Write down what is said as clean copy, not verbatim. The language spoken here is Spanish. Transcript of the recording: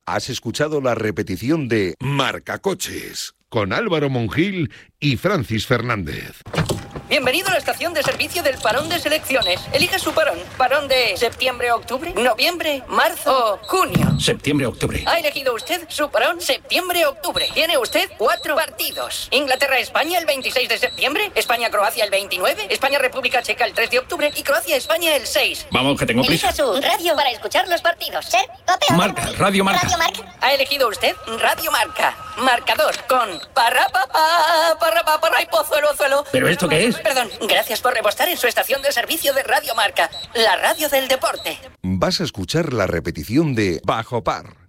Has escuchado la repetición de Marcacoches con Álvaro Monjil y Francis Fernández. Bienvenido a la estación de servicio del parón de selecciones. Elija su parón. ¿Parón de septiembre, octubre, noviembre, marzo o junio? Septiembre, octubre. Ha elegido usted su parón septiembre, octubre. Tiene usted 4 partidos. Inglaterra-España el 26 de septiembre, España-Croacia el 29, España-República Checa el 3 de octubre y Croacia-España el 6. Vamos, que tengo prisa. Elija su radio para escuchar los partidos. Ser o Marca, Radio Marca. Radio Marca. Ha elegido usted Radio Marca. Marcador con parra y pozuelo. ¿Pero esto qué es? Perdón, gracias por repostar en su estación de servicio de Radio Marca, la radio del deporte. Vas a escuchar la repetición de Bajo Par.